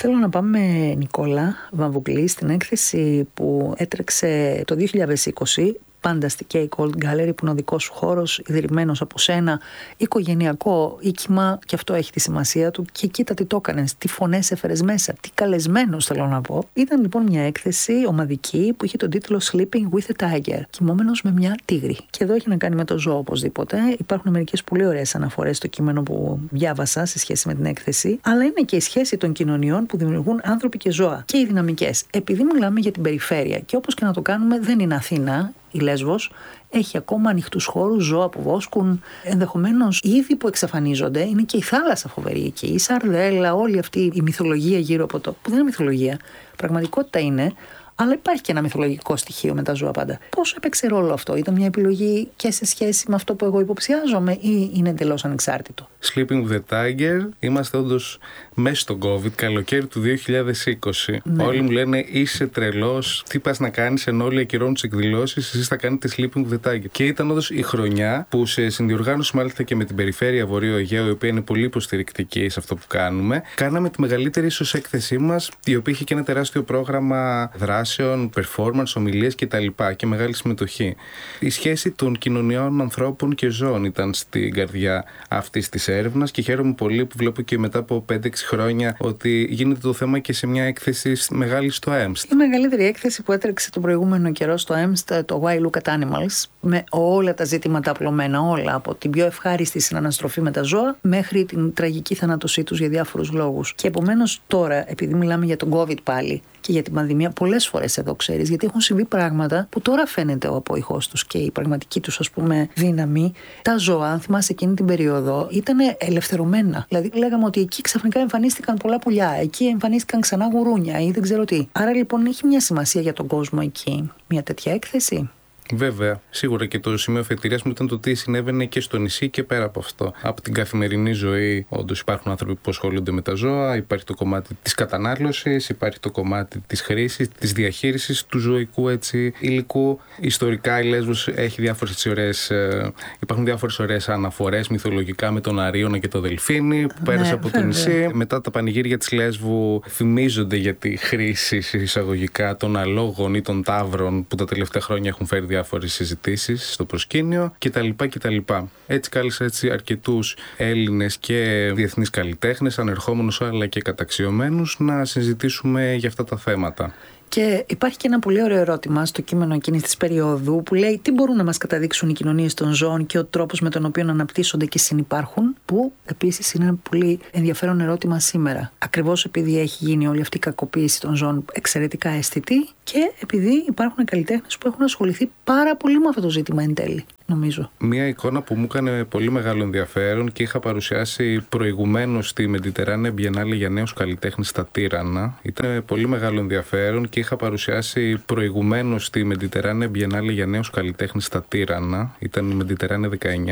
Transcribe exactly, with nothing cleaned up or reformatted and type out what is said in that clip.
Θέλω να πάμε, Νικόλα Βαμβουκλή, στην έκθεση που έτρεξε το δύο χιλιάδες είκοσι, πάντα στη Key Gold Gallery, που είναι ο δικός σου χώρος, ιδρυμένος από σένα, οικογενειακό οίκημα, και αυτό έχει τη σημασία του. Και κοίτα τι το έκανες, τι φωνές έφερες μέσα, τι καλεσμένους, θέλω να πω. Ήταν λοιπόν μια έκθεση ομαδική που είχε τον τίτλο Sleeping with a Tiger, κοιμόμενος με μια τίγρη. Και εδώ έχει να κάνει με το ζώο οπωσδήποτε. Υπάρχουν μερικές πολύ ωραίες αναφορές στο κείμενο που διάβασα σε σχέση με την έκθεση, αλλά είναι και η σχέση των κοινωνιών που δημιουργούν άνθρωποι και ζώα και οι δυναμικές. Επειδή μιλάμε για την περιφέρεια, και όπως και να το κάνουμε, δεν είναι Αθήνα. Η Λέσβος έχει ακόμα ανοιχτούς χώρους, ζώα που βόσκουν, ενδεχομένως είδη που εξαφανίζονται. Είναι και η θάλασσα φοβερή εκεί, η σαρδέλα, όλη αυτή η μυθολογία γύρω από το. Που δεν είναι μυθολογία, πραγματικότητα είναι. Αλλά υπάρχει και ένα μυθολογικό στοιχείο με τα ζώα πάντα. Πώς έπαιξε ρόλο αυτό, ήταν μια επιλογή και σε σχέση με αυτό που εγώ υποψιάζομαι, ή είναι εντελώς ανεξάρτητο? Sleeping with the Tiger, είμαστε όντως μέσα στο COVID, καλοκαίρι του δύο χιλιάδες είκοσι. Ναι. Όλοι μου λένε είσαι τρελός, τι πας να κάνεις, ενώ όλοι ακυρώνουν τις εκδηλώσεις, εσείς θα κάνετε Sleeping with the Tiger. Και ήταν όντως η χρονιά που, σε συνδιοργάνωση μάλιστα και με την περιφέρεια Βορείου Αιγαίου, η οποία είναι πολύ υποστηρικτική σε αυτό που κάνουμε, κάναμε τη μεγαλύτερη ίσως έκθεσή μας, η οποία είχε και ένα τεράστιο πρόγραμμα δράσεων, performance, ομιλίες κτλ. Και μεγάλη συμμετοχή. Η σχέση των κοινωνιών ανθρώπων και ζώων ήταν στην καρδιά αυτής της έρευνας, και χαίρομαι πολύ που βλέπω και μετά από πέντε έξι χρόνια ότι γίνεται το θέμα και σε μια έκθεση μεγάλη στο ΕΜΣΤ. Η μεγαλύτερη έκθεση που έτρεξε τον προηγούμενο καιρό στο ΕΜΣΤ, το Why Look at Animals, με όλα τα ζήτηματα απλωμένα, όλα από την πιο ευχάριστη συναναστροφή με τα ζώα μέχρι την τραγική θανάτωσή τους για διάφορους λόγους. Και επομένως τώρα, επειδή μιλάμε για τον COVID πάλι και για την πανδημία, πολλές φορές εδώ ξέρεις, γιατί έχουν συμβεί πράγματα που τώρα φαίνεται ο απόϊχός τους και η πραγματική τους, ας πούμε, δύναμη. Τα ζώα, αν θυμάσαι εκείνη την περίοδο, ήταν ελευθερωμένα. Δηλαδή, λέγαμε ότι εκεί ξαφνικά εμφανίστηκαν πολλά πουλιά, εκεί εμφανίστηκαν ξανά γουρούνια ή δεν ξέρω τι. Άρα λοιπόν έχει μια σημασία για τον κόσμο εκεί μια τέτοια έκθεση. Βέβαια, σίγουρα, και το σημείο αφετηρίας μου ήταν το τι συνέβαινε και στο νησί και πέρα από αυτό. Από την καθημερινή ζωή, όντως υπάρχουν άνθρωποι που ασχολούνται με τα ζώα, υπάρχει το κομμάτι της κατανάλωσης, υπάρχει το κομμάτι της χρήσης, της διαχείρισης του ζωικού έτσι, υλικού. Ιστορικά η Λέσβος έχει διάφορες ωραίες, ε, υπάρχουν διάφορες ωραίες αναφορές μυθολογικά με τον Αρίωνα και το Δελφίνι που πέρασε ναι, από το νησί. Μετά τα πανηγύρια της Λέσβου θυμίζονται για τη χρήση εισαγωγικά των αλόγων ή των ταύρων που τα τελευταία χρόνια έχουν φέρει διάφορες συζητήσεις στο προσκήνιο κτλ. κτλ. Έτσι κάλεσα έτσι αρκετούς Έλληνες και διεθνείς καλλιτέχνες, ανερχόμενους αλλά και καταξιωμένους, να συζητήσουμε για αυτά τα θέματα. Και υπάρχει και ένα πολύ ωραίο ερώτημα στο κείμενο εκείνης της περίοδου που λέει τι μπορούν να μας καταδείξουν οι κοινωνίες των ζώων και ο τρόπος με τον οποίο αναπτύσσονται και συνυπάρχουν, που επίσης είναι ένα πολύ ενδιαφέρον ερώτημα σήμερα. Ακριβώς επειδή έχει γίνει όλη αυτή η κακοποίηση των ζώων εξαιρετικά αισθητή και επειδή υπάρχουν καλλιτέχνες που έχουν ασχοληθεί πάρα πολύ με αυτό το ζήτημα εν τέλει. Νομίζω. Μία εικόνα που μου έκανε πολύ μεγάλο ενδιαφέρον και είχα παρουσιάσει προηγουμένως στη Mediterranean Biennale για νέους καλλιτέχνες στα Τύρανα. Ήταν πολύ μεγάλο ενδιαφέρον και είχα παρουσιάσει προηγουμένως στη Mediterranean Biennale για νέους καλλιτέχνες στα Τύρανα. Ήταν η Mediterranean δεκαεννιά.